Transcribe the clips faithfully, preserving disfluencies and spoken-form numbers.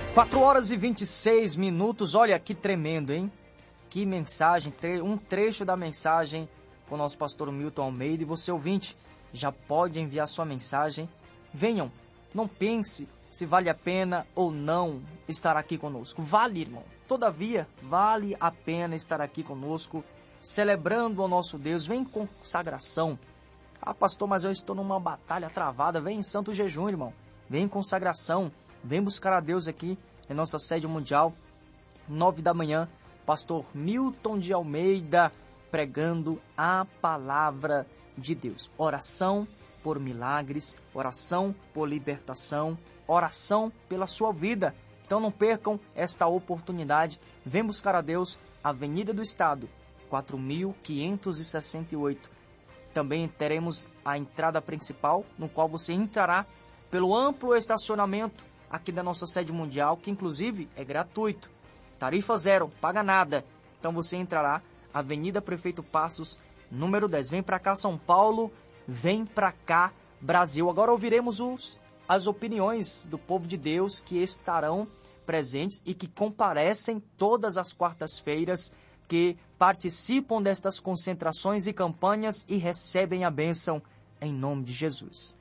quatro horas e vinte e seis minutos, olha que tremendo, hein? Que mensagem, um trecho da mensagem com o nosso pastor Milton Almeida. E você, ouvinte, já pode enviar sua mensagem. Venham, não pense se vale a pena ou não estar aqui conosco. Vale, irmão. Todavia, vale a pena estar aqui conosco, celebrando o nosso Deus. Vem em consagração. Ah, pastor, mas eu estou numa batalha travada. Vem em santo jejum, irmão. Vem em consagração. Vem buscar a Deus aqui em nossa sede mundial. Nove da manhã, pastor Milton de Almeida pregando a palavra de Deus. Oração por milagres, oração por libertação, oração pela sua vida. Então não percam esta oportunidade. Vem buscar a Deus, Avenida do Estado, quatro mil quinhentos e sessenta e oito. Também teremos a entrada principal, no qual você entrará pelo amplo estacionamento aqui da nossa sede mundial, que inclusive é gratuito. Tarifa zero, paga nada. Então você entrará, Avenida Prefeito Passos, número dez. Vem para cá, São Paulo. Vem para cá, Brasil. Agora ouviremos os, as opiniões do povo de Deus que estarão presentes e que comparecem todas as quartas-feiras, que participam destas concentrações e campanhas e recebem a bênção em nome de Jesus.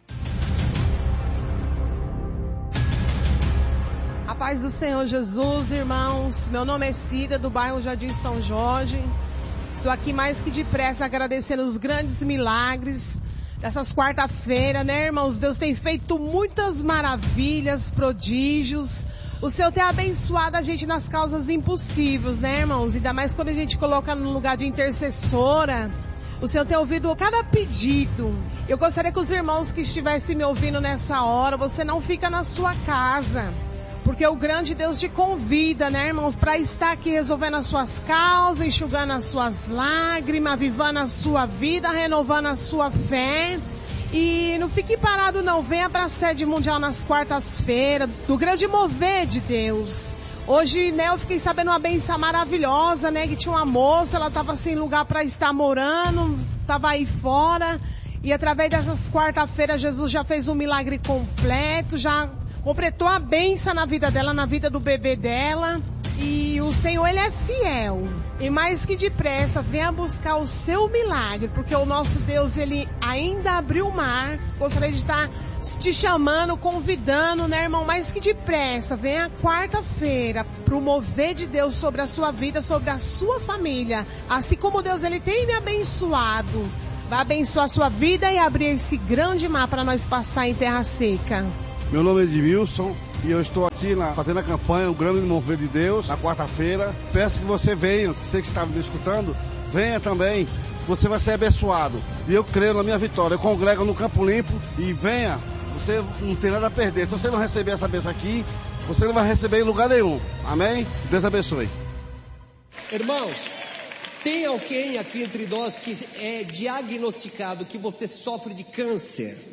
A paz do Senhor Jesus, irmãos. Meu nome é Cida, do bairro Jardim São Jorge. Estou aqui mais que depressa agradecendo os grandes milagres dessas quarta-feira, né, irmãos? Deus tem feito muitas maravilhas, prodígios. O Senhor tem abençoado a gente nas causas impossíveis, né, irmãos? Ainda mais quando a gente coloca no lugar de intercessora. O Senhor tem ouvido cada pedido. Eu gostaria que os irmãos que estivessem me ouvindo nessa hora, você não fica na sua casa. Porque o grande Deus te convida, né, irmãos, para estar aqui resolvendo as suas causas, enxugando as suas lágrimas, avivando a sua vida, renovando a sua fé. E não fique parado não, venha para a sede mundial nas quartas-feiras, do grande mover de Deus. Hoje, né, eu fiquei sabendo uma benção maravilhosa, né, que tinha uma moça, ela estava sem lugar para estar morando, estava aí fora. E através dessas quarta-feiras, Jesus já fez um milagre completo, já completou a bênção na vida dela, na vida do bebê dela. E o Senhor, Ele é fiel. E mais que depressa, venha buscar o seu milagre, porque o nosso Deus, Ele ainda abriu o mar. Gostaria de estar te chamando, convidando, né, irmão? Mais que depressa, venha quarta-feira pro mover de Deus sobre a sua vida, sobre a sua família. Assim como Deus, Ele tem me abençoado. Vai abençoar a sua vida e abrir esse grande mar para nós passar em terra seca. Meu nome é Edmilson e eu estou aqui na, fazendo a campanha, o Grande Mover de Deus, na quarta-feira. Peço que você venha, você que está me escutando, venha também, você vai ser abençoado. E eu creio na minha vitória, eu congrego no Campo Limpo e venha, você não tem nada a perder. Se você não receber essa bênção aqui, você não vai receber em lugar nenhum. Amém? Deus abençoe. Irmãos, tem alguém aqui entre nós que é diagnosticado que você sofre de câncer?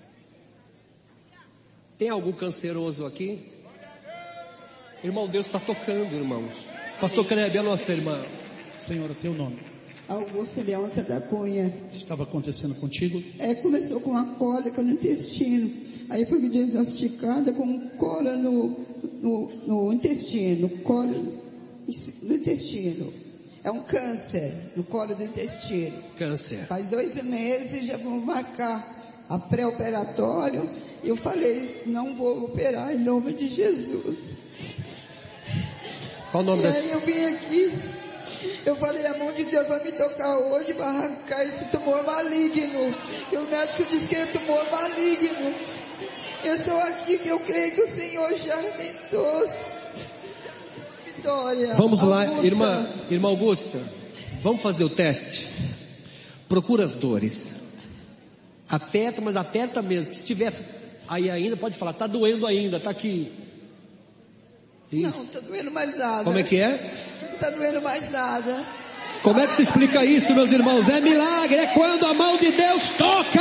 Tem algum canceroso aqui? Irmão, Deus está tocando, irmãos. Pastor Kleber, a nossa irmã. Senhora, teu nome? Augusto Leonça da Cunha. O que estava acontecendo contigo? É, começou com uma cólica no intestino. Aí foi diagnosticada com cólica no, no, no intestino. Cólica no intestino. É um câncer no colo do intestino. Câncer. Faz dois meses já vamos marcar a pré-operatório. Eu falei, não vou operar em nome de Jesus. Qual o nome e desse? aí eu vim aqui, eu falei, a mão de Deus vai me tocar hoje para arrancar esse tumor maligno. E o médico disse que é tumor maligno. Eu estou aqui que eu creio que o Senhor já me trouxe vitória. Vamos lá, Augusta. irmã, irmã Augusta, vamos fazer o teste. Procura as dores. Aperta, mas aperta mesmo. Se tiver aí ainda, pode falar, tá doendo ainda, tá aqui. Isso. Não, tá doendo mais nada. Como é que é? Não tá doendo mais nada. Como é que se explica isso, meus irmãos? É milagre, é quando a mão de Deus toca.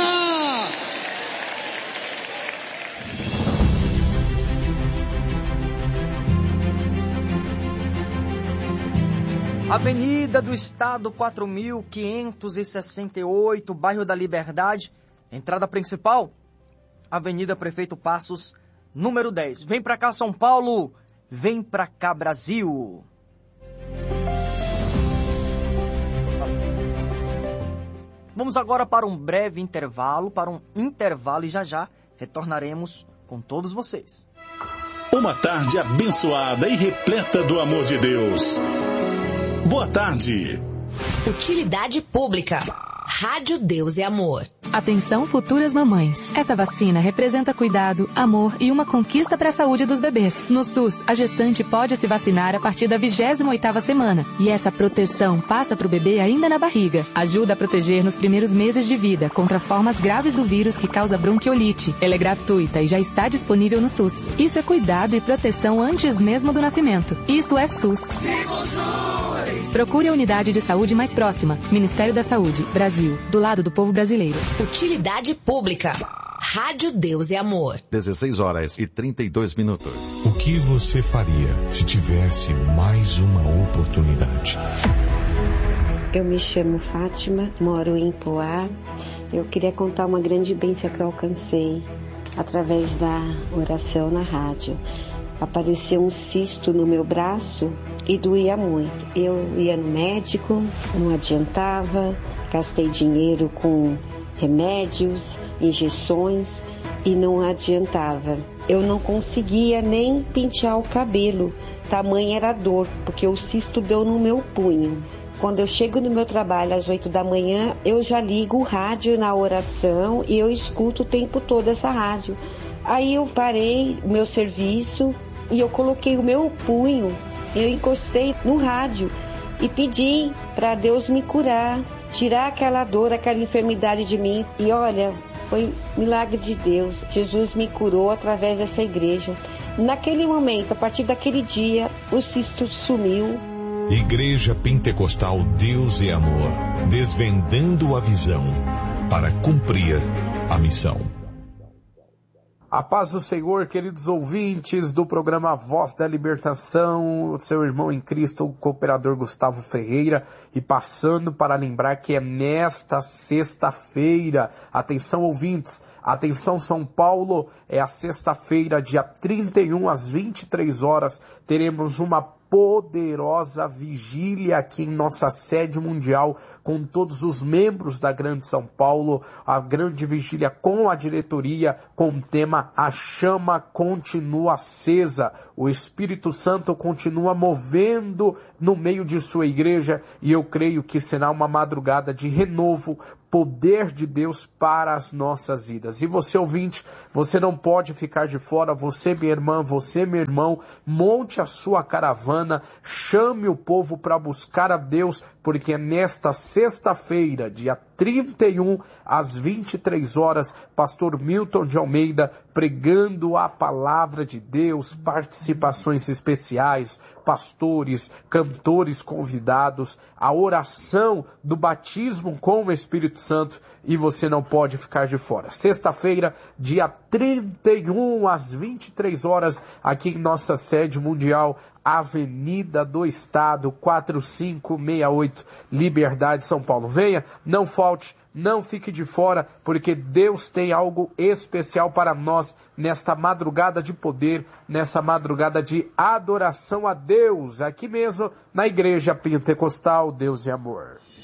Avenida do Estado, quatro mil quinhentos e sessenta e oito, bairro da Liberdade. Entrada principal, Avenida Prefeito Passos, número dez. Vem pra cá, São Paulo. Vem Pra Cá Brasil. Vamos agora para um breve intervalo, para um intervalo e já já retornaremos com todos vocês. Uma tarde abençoada e repleta do amor de Deus. Boa tarde. Utilidade pública. Rádio Deus e Amor. Atenção, futuras mamães. Essa vacina representa cuidado, amor e uma conquista para a saúde dos bebês. No SUS, a gestante pode se vacinar a partir da vigésima oitava semana. E essa proteção passa para o bebê ainda na barriga. Ajuda a proteger nos primeiros meses de vida contra formas graves do vírus que causa bronquiolite. Ela é gratuita e já está disponível no SUS. Isso é cuidado e proteção antes mesmo do nascimento. Isso é SUS. Procure a unidade de saúde mais próxima. Ministério da Saúde, Brasil, do lado do povo brasileiro. Utilidade pública. Rádio Deus e Amor. dezesseis horas e trinta e dois minutos. O que você faria se tivesse mais uma oportunidade? Eu me chamo Fátima, moro em Poá. Eu queria contar uma grande bênção que eu alcancei através da oração na rádio. Apareceu um cisto no meu braço e doía muito. Eu ia no médico, não adiantava, gastei dinheiro com remédios, injeções e não adiantava. Eu não conseguia nem pentear o cabelo, tamanha era a dor, porque o cisto deu no meu punho. Quando eu chego no meu trabalho às oito da manhã, eu já ligo o rádio na oração e eu escuto o tempo todo essa rádio. Aí eu parei o meu serviço e eu coloquei o meu punho, eu encostei no rádio e pedi para Deus me curar, tirar aquela dor, aquela enfermidade de mim. E olha, foi milagre de Deus. Jesus me curou através dessa igreja. Naquele momento, a partir daquele dia, o cisto sumiu. Igreja Pentecostal Deus e Amor, desvendando a visão para cumprir a missão. A paz do Senhor, queridos ouvintes do programa Voz da Libertação, o seu irmão em Cristo, o cooperador Gustavo Ferreira, e passando para lembrar que é nesta sexta-feira, atenção ouvintes, atenção São Paulo, é a sexta-feira, dia trinta e um às vinte e três horas, teremos uma poderosa vigília aqui em nossa sede mundial, com todos os membros da Grande São Paulo, a grande vigília com a diretoria, com o tema A Chama Continua Acesa. O Espírito Santo continua movendo no meio de sua igreja e eu creio que será uma madrugada de renovo, poder de Deus para as nossas vidas. E você, ouvinte, você não pode ficar de fora, você, minha irmã, você, meu irmão, monte a sua caravana, chame o povo para buscar a Deus, porque nesta sexta-feira, dia trinta e um, às vinte e três horas, pastor Milton de Almeida, pregando a palavra de Deus, participações especiais, pastores, cantores convidados, a oração do batismo com o Espírito Santo, e você não pode ficar de fora. Sexta-feira, dia trinta e um, às vinte e três horas, aqui em nossa sede mundial, Avenida do Estado, quatro cinco seis oito, Liberdade, São Paulo. Venha, não falte, não fique de fora, porque Deus tem algo especial para nós nesta madrugada de poder, nessa madrugada de adoração a Deus, aqui mesmo na Igreja Pentecostal Deus e Amor.